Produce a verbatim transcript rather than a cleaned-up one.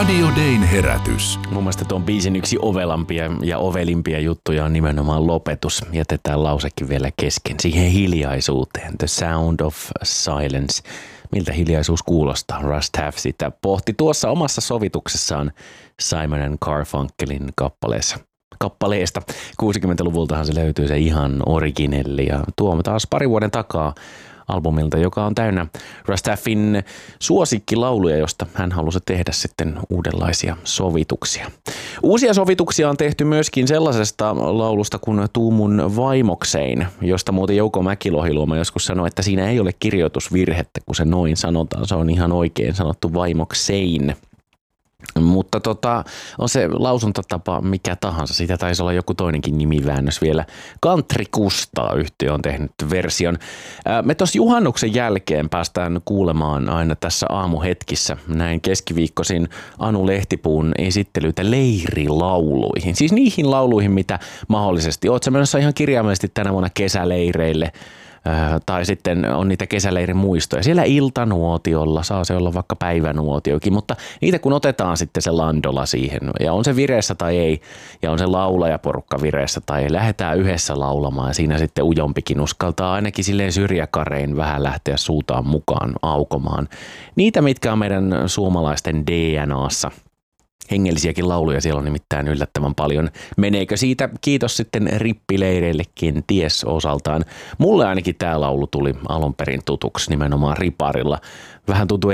Radio Dayn herätys. Mun mielestä tuon biisin yksi ovelampia ja ovelimpia juttuja on nimenomaan lopetus. Jätetään lausekin vielä kesken siihen hiljaisuuteen. The sound of silence. Miltä hiljaisuus kuulostaa? Rust Have sitä pohti tuossa omassa sovituksessaan Simon and Garfunkelin kappaleessa. kappaleesta. kuusikymmentäluvultahan se löytyy se ihan originelli ja tuo taas pari vuoden takaa albumilta, joka on täynnä Rustaffin suosikkilauluja, josta hän halusi tehdä sitten uudenlaisia sovituksia. Uusia sovituksia on tehty myöskin sellaisesta laulusta kuin Tuu mun vaimoksein, josta muuten Jouko Mäkilohiluoma joskus sanoi, että siinä ei ole kirjoitusvirhettä, kun se noin sanotaan. Se on ihan oikein sanottu vaimoksein. Mutta tota, on se lausuntatapa mikä tahansa. Siitä taisi olla joku toinenkin nimiväännös vielä. Country Kustaa-yhtiö on tehnyt version. Me tuossa juhannuksen jälkeen päästään kuulemaan aina tässä aamuhetkissä näin keskiviikkoisin Anu Lehtipuun esittelyitä leirilauluihin. Siis niihin lauluihin, mitä mahdollisesti oot sä menossa ihan kirjaimellisesti tänä vuonna kesäleireille. Tai sitten on niitä kesäleirin muistoja. Siellä iltanuotiolla saa se olla vaikka päivänuotiokin, mutta niitä kun otetaan sitten se landola siihen ja on se vireessä tai ei ja on se laulajaporukka vireessä tai ei, lähdetään yhdessä laulamaan ja siinä sitten ujompikin uskaltaa ainakin silleen syrjäkarein vähän lähteä suutaan mukaan aukomaan. Niitä, mitkä on meidän suomalaisten D N A:ssa. Hengellisiäkin lauluja siellä on nimittäin yllättävän paljon. Meneekö siitä kiitos sitten rippileireillekin ties osaltaan. Mulle ainakin tämä laulu tuli alun perin tutuksi nimenomaan riparilla. Vähän tuntuu